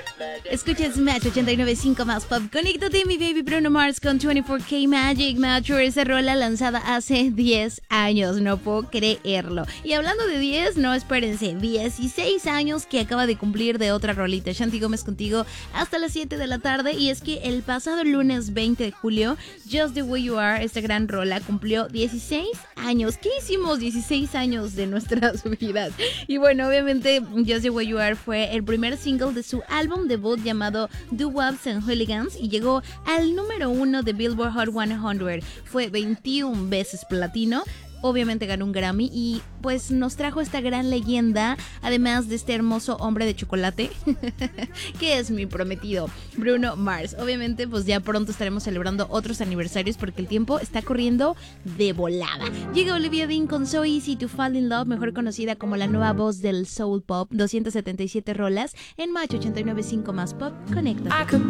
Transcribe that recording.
Escuchas Match 89.5 más pop. Conéctate, mi baby Bruno Mars con 24K Magic Mature. Esa rola lanzada hace 10 años, no puedo creerlo. Y hablando de 10, no espérense, 16 años que acaba de cumplir de otra rolita. Shanti Gómez contigo hasta las 7 de la tarde. Y es que el pasado lunes 20 de julio, Just the Way You Are, esta gran rola, cumplió 16 años. ¿Qué hicimos 16 años de nuestras vidas? Y bueno, obviamente Just the Way You Are fue el primer single de su álbum debut llamado Doo-Wops and Hooligans y llegó al número 1 de Billboard Hot 100. Fue 21 veces platino. Obviamente ganó un Grammy y pues nos trajo esta gran leyenda, además de este hermoso hombre de chocolate, que es mi prometido, Bruno Mars. Obviamente pues ya pronto estaremos celebrando otros aniversarios porque el tiempo está corriendo de volada. Llega Olivia Dean con So Easy to Fall in Love, mejor conocida como la nueva voz del soul pop, 277 rolas en Match 89.5 más pop. Conéctate.